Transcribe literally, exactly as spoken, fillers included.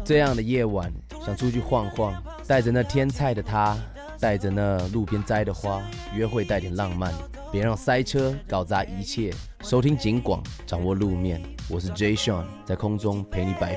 这样的夜晚，想出去晃晃，带着那天菜的他，带着那路边摘的花，约会带点浪漫，别让塞车搞砸一切。收听警广，掌握路面，我是 Jay Sean， 在空中陪你摆